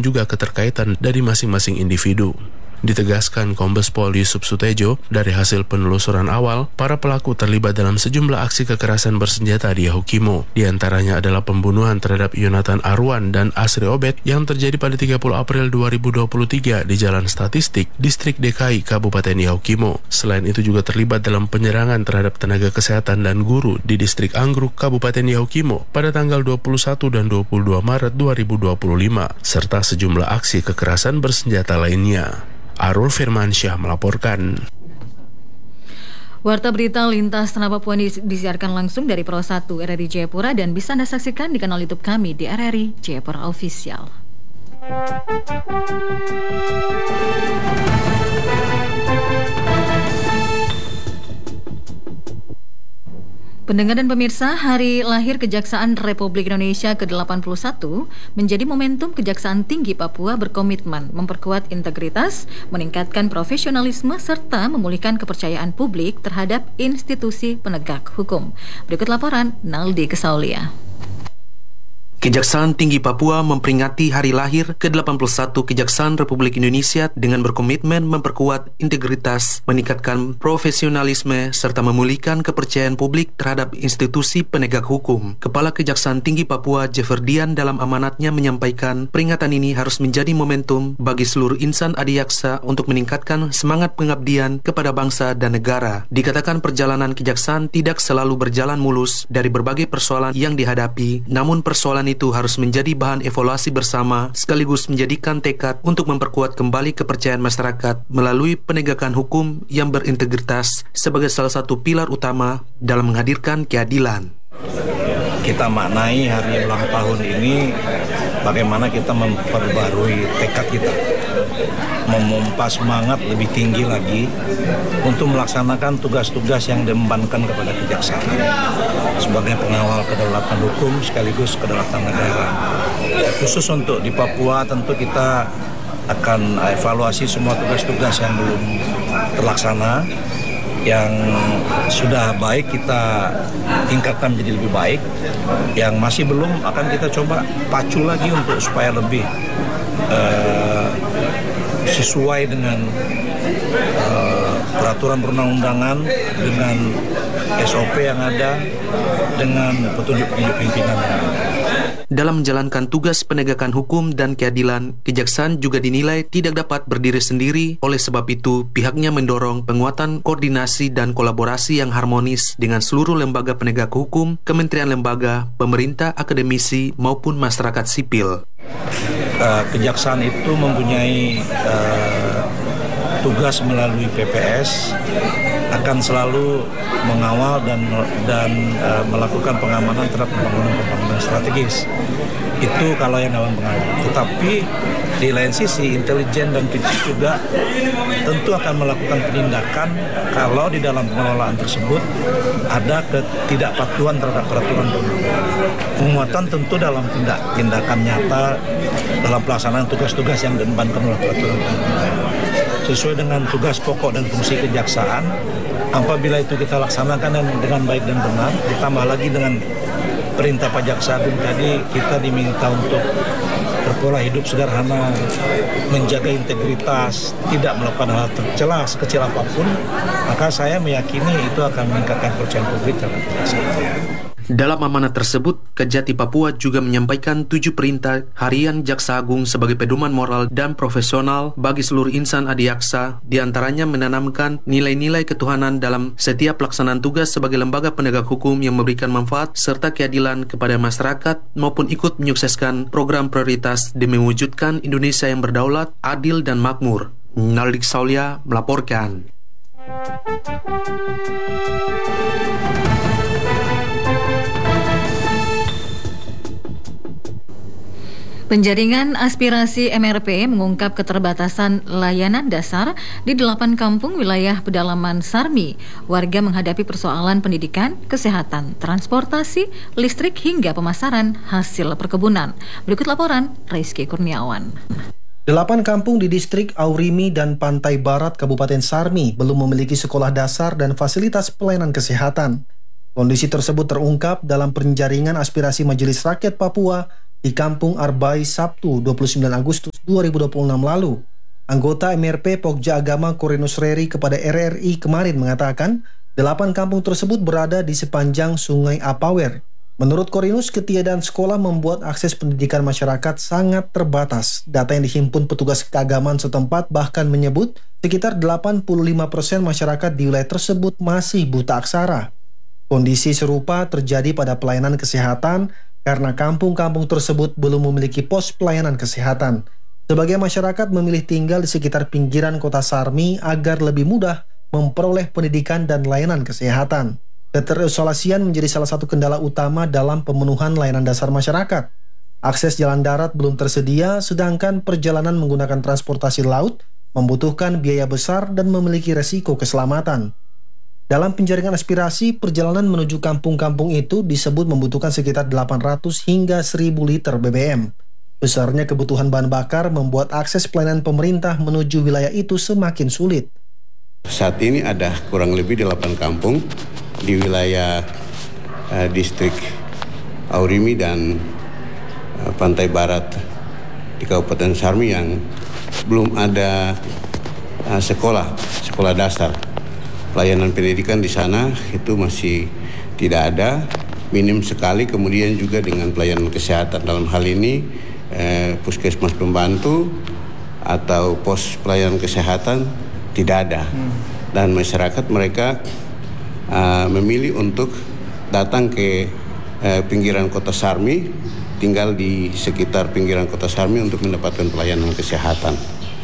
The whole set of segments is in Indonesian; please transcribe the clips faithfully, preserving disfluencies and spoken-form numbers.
dan juga keterkaitan dari masing-masing individu. Ditegaskan Kombes Pol Yusuf Sutejo, dari hasil penelusuran awal, para pelaku terlibat dalam sejumlah aksi kekerasan bersenjata di Yahukimo. Di antaranya adalah pembunuhan terhadap Yonatan Arwan dan Asri Obed yang terjadi pada tiga puluh April dua ribu dua puluh tiga di Jalan Statistik, Distrik D K I, Kabupaten Yahukimo. Selain itu juga terlibat dalam penyerangan terhadap tenaga kesehatan dan guru di Distrik Anggruk, Kabupaten Yahukimo pada tanggal dua puluh satu dan dua puluh dua Maret dua ribu dua puluh lima, serta sejumlah aksi kekerasan bersenjata lainnya. Arul Firmansyah melaporkan. Warta berita lintas Tanah Papua disiarkan langsung dari Pro satu R R I Jayapura dan bisa Anda saksikan di kanal YouTube kami di R R I Jayapura Official. Pendengar dan pemirsa, Hari Lahir Kejaksaan Republik Indonesia ke delapan puluh satu menjadi momentum Kejaksaan Tinggi Papua berkomitmen memperkuat integritas, meningkatkan profesionalisme, serta memulihkan kepercayaan publik terhadap institusi penegak hukum. Berikut laporan Naldi Kesaulia. Kejaksaan Tinggi Papua memperingati Hari Lahir ke delapan puluh satu Kejaksaan Republik Indonesia dengan berkomitmen memperkuat integritas, meningkatkan profesionalisme, serta memulihkan kepercayaan publik terhadap institusi penegak hukum. Kepala Kejaksaan Tinggi Papua, Jefferdian, dalam amanatnya menyampaikan peringatan ini harus menjadi momentum bagi seluruh insan adiaksa untuk meningkatkan semangat pengabdian kepada bangsa dan negara. Dikatakan perjalanan kejaksaan tidak selalu berjalan mulus dari berbagai persoalan yang dihadapi, namun persoalan itu harus menjadi bahan evaluasi bersama sekaligus menjadikan tekad untuk memperkuat kembali kepercayaan masyarakat melalui penegakan hukum yang berintegritas sebagai salah satu pilar utama dalam menghadirkan keadilan. Kita maknai hari ulang tahun ini bagaimana kita memperbarui tekad kita, memompa semangat lebih tinggi lagi untuk melaksanakan tugas-tugas yang diembankan kepada kejaksaan sebagai pengawal kedaulatan hukum sekaligus kedaulatan negara. Khusus untuk di Papua tentu kita akan evaluasi semua tugas-tugas yang belum terlaksana. Yang sudah baik kita tingkatkan menjadi lebih baik, yang masih belum akan kita coba pacu lagi untuk supaya lebih uh, sesuai dengan uh, peraturan perundang-undangan, dengan S O P yang ada, dengan petunjuk-petunjuk pimpinan yang ada. Dalam menjalankan tugas penegakan hukum dan keadilan, Kejaksaan juga dinilai tidak dapat berdiri sendiri. Oleh sebab itu, pihaknya mendorong penguatan koordinasi dan kolaborasi yang harmonis dengan seluruh lembaga penegak hukum, kementerian lembaga, pemerintah, akademisi, maupun masyarakat sipil. Uh, Kejaksaan itu mempunyai uh, tugas melalui P P S, akan selalu mengawal dan dan uh, melakukan pengamanan terhadap pembangunan-pembangunan strategis. Itu kalau yang dalam pengawalan. Tetapi di lain sisi intelijen dan P I P juga tentu akan melakukan penindakan kalau di dalam pengelolaan tersebut ada ketidakpatuhan terhadap peraturan perundang-undangan. Penguatan tentu dalam tindak tindakan nyata dalam pelaksanaan tugas-tugas yang diembankan oleh peraturan perundang-undangan. Sesuai dengan tugas pokok dan fungsi kejaksaan, apabila itu kita laksanakan dengan baik dan benar, ditambah lagi dengan perintah Pak Jaksa Agung tadi, kita diminta untuk berpola hidup sederhana, menjaga integritas, tidak melakukan hal tercela sekecil apapun, maka saya meyakini itu akan meningkatkan kepercayaan publik terhadap kejaksaan. Dalam amanat tersebut, Kejati Papua juga menyampaikan tujuh perintah harian Jaksa Agung sebagai pedoman moral dan profesional bagi seluruh insan adiaksa, diantaranya menanamkan nilai-nilai ketuhanan dalam setiap pelaksanaan tugas sebagai lembaga penegak hukum yang memberikan manfaat serta keadilan kepada masyarakat maupun ikut menyukseskan program prioritas demi mewujudkan Indonesia yang berdaulat, adil, dan makmur. Naldi Kesaulia melaporkan. Penjaringan aspirasi M R P mengungkap keterbatasan layanan dasar di delapan kampung wilayah pedalaman Sarmi. Warga menghadapi persoalan pendidikan, kesehatan, transportasi, listrik hingga pemasaran hasil perkebunan. Berikut laporan Rizky Kurniawan. Delapan kampung di distrik Aurimi dan Pantai Barat Kabupaten Sarmi belum memiliki sekolah dasar dan fasilitas pelayanan kesehatan. Kondisi tersebut terungkap dalam penjaringan aspirasi Majelis Rakyat Papua di Kampung Arbai Sabtu dua puluh sembilan Agustus. dua ribu dua puluh enam lalu. Anggota M R P Pokja Agama Korinus Reri kepada R R I kemarin mengatakan delapan kampung tersebut berada di sepanjang Sungai Apawer. Menurut Korinus, ketiadaan sekolah membuat akses pendidikan masyarakat sangat terbatas. Data yang dihimpun petugas keagamaan setempat bahkan menyebut sekitar delapan puluh lima persen masyarakat di wilayah tersebut masih buta aksara. Kondisi serupa terjadi pada pelayanan kesehatan karena kampung-kampung tersebut belum memiliki pos pelayanan kesehatan. Sebagai masyarakat memilih tinggal di sekitar pinggiran kota Sarmi agar lebih mudah memperoleh pendidikan dan layanan kesehatan. Keterisolasian menjadi salah satu kendala utama dalam pemenuhan layanan dasar masyarakat. Akses jalan darat belum tersedia, sedangkan perjalanan menggunakan transportasi laut membutuhkan biaya besar dan memiliki resiko keselamatan. Dalam penjaringan aspirasi, perjalanan menuju kampung-kampung itu disebut membutuhkan sekitar delapan ratus hingga seribu liter B B M. Besarnya kebutuhan bahan bakar membuat akses pelayanan pemerintah menuju wilayah itu semakin sulit. Saat ini ada kurang lebih delapan kampung di wilayah uh, distrik Aurimi dan uh, Pantai Barat di Kabupaten Sarmi yang belum ada uh, sekolah, sekolah dasar. Pelayanan pendidikan di sana itu masih tidak ada, minim sekali. Kemudian juga dengan pelayanan kesehatan dalam hal ini uh, puskesmas pembantu atau pos pelayanan kesehatan tidak ada. Dan masyarakat mereka Uh, memilih untuk datang ke uh, pinggiran kota Sarmi, tinggal di sekitar pinggiran kota Sarmi untuk mendapatkan pelayanan kesehatan.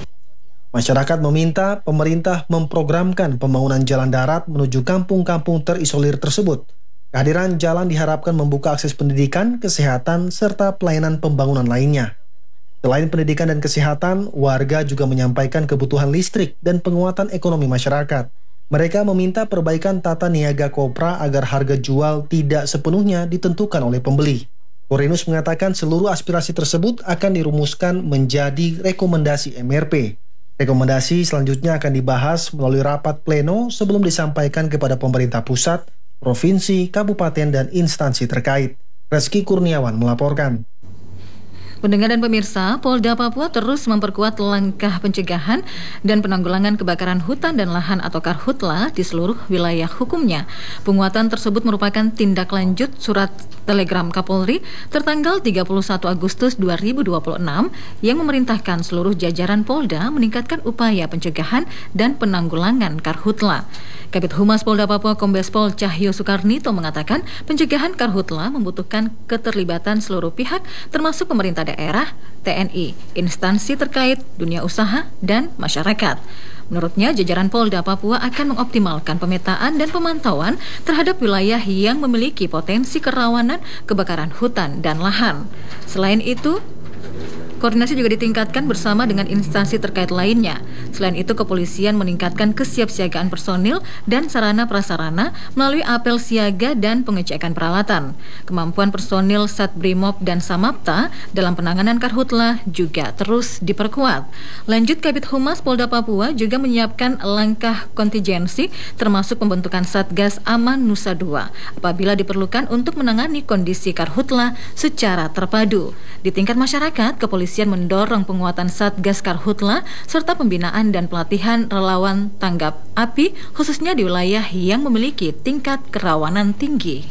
Masyarakat meminta pemerintah memprogramkan pembangunan jalan darat menuju kampung-kampung terisolir tersebut. Kehadiran jalan diharapkan membuka akses pendidikan, kesehatan, serta pelayanan pembangunan lainnya. Selain pendidikan dan kesehatan, warga juga menyampaikan kebutuhan listrik dan penguatan ekonomi masyarakat. Mereka meminta perbaikan tata niaga kopra agar harga jual tidak sepenuhnya ditentukan oleh pembeli. Korinus mengatakan seluruh aspirasi tersebut akan dirumuskan menjadi rekomendasi M R P. Rekomendasi selanjutnya akan dibahas melalui rapat pleno sebelum disampaikan kepada pemerintah pusat, provinsi, kabupaten, dan instansi terkait. Reski Kurniawan melaporkan. Pendengar dan pemirsa, Polda Papua terus memperkuat langkah pencegahan dan penanggulangan kebakaran hutan dan lahan atau Karhutla di seluruh wilayah hukumnya. Penguatan tersebut merupakan tindak lanjut surat telegram Kapolri tertanggal tiga puluh satu Agustus dua ribu dua puluh enam yang memerintahkan seluruh jajaran Polda meningkatkan upaya pencegahan dan penanggulangan Karhutla. Kabid Humas Polda Papua Kombes Pol Cahyo Soekarnito mengatakan pencegahan Karhutla membutuhkan keterlibatan seluruh pihak termasuk pemerintah daerah, T N I, instansi terkait, dunia usaha, dan masyarakat. Menurutnya, jajaran Polda Papua akan mengoptimalkan pemetaan dan pemantauan terhadap wilayah yang memiliki potensi kerawanan kebakaran hutan dan lahan. Selain itu, koordinasi juga ditingkatkan bersama dengan instansi terkait lainnya. Selain itu, kepolisian meningkatkan kesiapsiagaan personil dan sarana prasarana melalui apel siaga dan pengecekan peralatan. Kemampuan personil Satbrimob dan Samapta dalam penanganan Karhutla juga terus diperkuat. Lanjut, Kabid Humas Polda Papua juga menyiapkan langkah kontingensi termasuk pembentukan Satgas Aman Nusa Dua apabila diperlukan untuk menangani kondisi Karhutla secara terpadu. Di tingkat masyarakat, kepolisian Kepolisian mendorong penguatan Satgas Karhutla serta pembinaan dan pelatihan relawan tanggap api khususnya di wilayah yang memiliki tingkat kerawanan tinggi.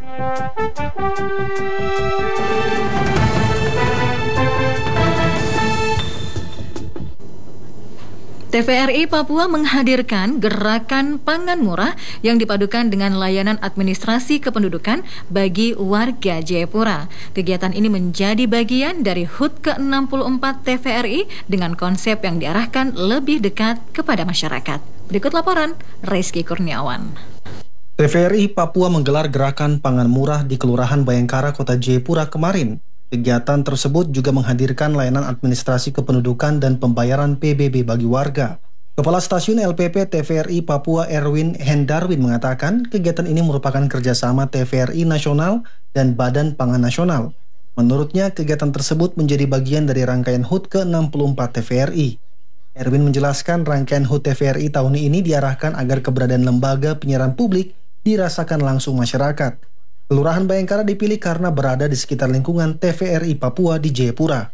T V R I Papua menghadirkan gerakan pangan murah yang dipadukan dengan layanan administrasi kependudukan bagi warga Jayapura. Kegiatan ini menjadi bagian dari H U T ke enam puluh empat T V R I dengan konsep yang diarahkan lebih dekat kepada masyarakat. Berikut laporan Reski Kurniawan. T V R I Papua menggelar gerakan pangan murah di Kelurahan Bayangkara, Kota Jayapura kemarin. Kegiatan tersebut juga menghadirkan layanan administrasi kependudukan dan pembayaran P B B bagi warga. Kepala Stasiun L P P T V R I Papua Erwin Hendarwin mengatakan kegiatan ini merupakan kerjasama T V R I Nasional dan Badan Pangan Nasional. Menurutnya, kegiatan tersebut menjadi bagian dari rangkaian H U T ke enam puluh empat T V R I. Erwin menjelaskan rangkaian H U T T V R I tahun ini diarahkan agar keberadaan lembaga penyiaran publik dirasakan langsung masyarakat. Kelurahan Bayangkara dipilih karena berada di sekitar lingkungan T V R I Papua di Jayapura.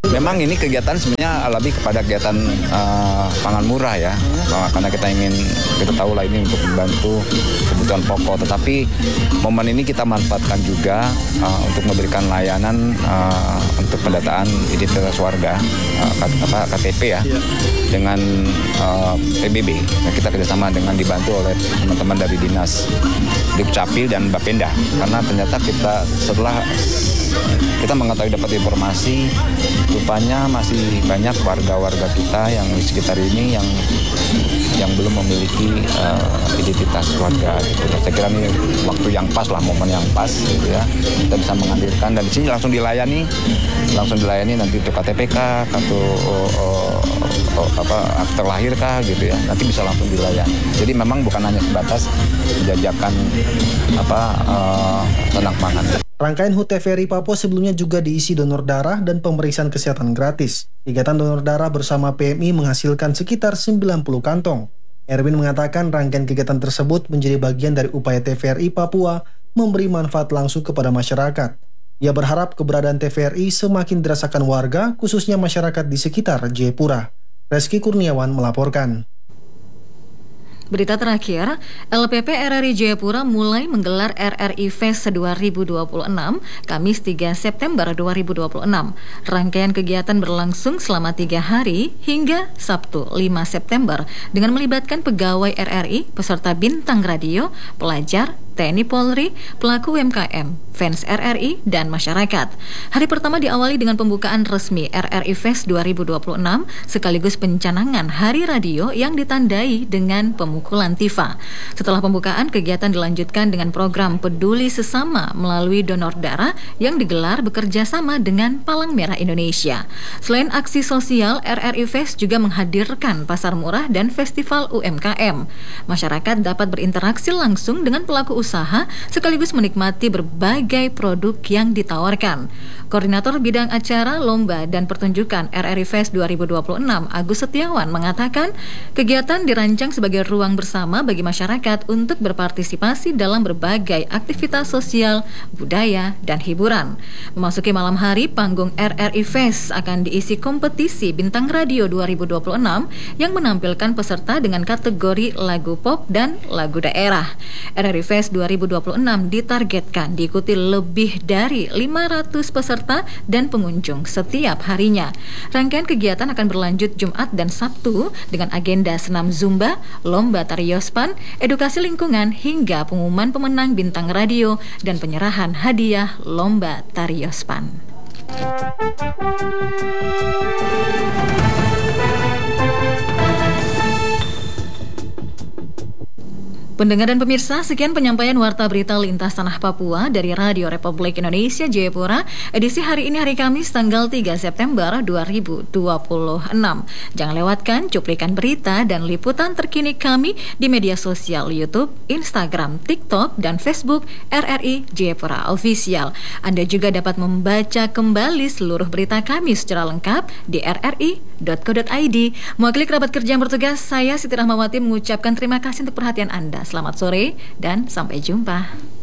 Memang ini kegiatan sebenarnya lebih kepada kegiatan uh, pangan murah ya, bahwa karena kita ingin, kita tahu lah ini untuk membantu kebutuhan pokok, tetapi momen ini kita manfaatkan juga uh, untuk memberikan layanan uh, untuk pendataan identitas warga, uh, apa, K T P ya, dengan uh, P B B. Nah, kita kerjasama dengan dibantu oleh teman-teman dari Dinas Dukcapil dan Bapenda, karena ternyata kita setelah kita mengetahui dapat informasi, rupanya masih banyak warga-warga kita yang di sekitar ini yang yang belum memiliki uh, identitas warga gitu. Saya kira ini waktu yang pas lah, momen yang pas gitu ya. Kita bisa menghadirkan dan di sini langsung dilayani, langsung dilayani nanti untuk K T P kah, kartu oh, oh, oh, apa akte lahir kah gitu ya. Nanti bisa langsung dilayani. Jadi memang bukan hanya sebatas menjajakan apa uh, ternak pangan. Rangkaian H U T F R I Papua sebelumnya juga diisi donor darah dan pemeriksaan kesehatan gratis. Kegiatan donor darah bersama P M I menghasilkan sekitar sembilan puluh kantong. Erwin mengatakan rangkaian kegiatan tersebut menjadi bagian dari upaya T V R I Papua memberi manfaat langsung kepada masyarakat. Ia berharap keberadaan T V R I semakin dirasakan warga, khususnya masyarakat di sekitar Jayapura. Reski Kurniawan melaporkan. Berita terakhir, L P P R R I Jayapura mulai menggelar R R I Fest dua ribu dua puluh enam, Kamis tiga September dua ribu dua puluh enam. Rangkaian kegiatan berlangsung selama tiga hari hingga Sabtu lima September dengan melibatkan pegawai R R I, peserta bintang radio, pelajar, T N I Polri, pelaku U M K M, fans R R I, dan masyarakat. Hari pertama diawali dengan pembukaan resmi R R I Fest dua ribu dua puluh enam sekaligus pencanangan Hari Radio yang ditandai dengan pemukulan tifa. Setelah pembukaan, kegiatan dilanjutkan dengan program Peduli Sesama melalui donor darah yang digelar bekerja sama dengan Palang Merah Indonesia. Selain aksi sosial, R R I Fest juga menghadirkan pasar murah dan festival U M K M. Masyarakat dapat berinteraksi langsung dengan pelaku usaha usaha sekaligus menikmati berbagai produk yang ditawarkan. Koordinator Bidang Acara, Lomba, dan Pertunjukan R R I Fest dua ribu dua puluh enam, Agus Setiawan, mengatakan kegiatan dirancang sebagai ruang bersama bagi masyarakat untuk berpartisipasi dalam berbagai aktivitas sosial, budaya, dan hiburan. Memasuki malam hari, panggung R R I Fest akan diisi kompetisi Bintang Radio dua ribu dua puluh enam yang menampilkan peserta dengan kategori lagu pop dan lagu daerah. R R I Fest dua ribu dua puluh enam ditargetkan diikuti lebih dari lima ratus peserta dan pengunjung setiap harinya. Rangkaian kegiatan akan berlanjut Jumat dan Sabtu dengan agenda senam Zumba, lomba tari Yospan, edukasi lingkungan, hingga pengumuman pemenang Bintang Radio dan penyerahan hadiah lomba tari Yospan. Pendengar dan pemirsa, sekian penyampaian Warta Berita Lintas Tanah Papua dari Radio Republik Indonesia Jayapura, edisi hari ini hari Kamis tanggal tiga September dua ribu dua puluh enam. Jangan lewatkan cuplikan berita dan liputan terkini kami di media sosial YouTube, Instagram, TikTok, dan Facebook R R I Jayapura Official. Anda juga dapat membaca kembali seluruh berita kami secara lengkap di r r i dot co dot i d. Mewakili kerabat kerja yang bertugas, saya Siti Rahmawati mengucapkan terima kasih untuk perhatian Anda. Selamat sore dan sampai jumpa.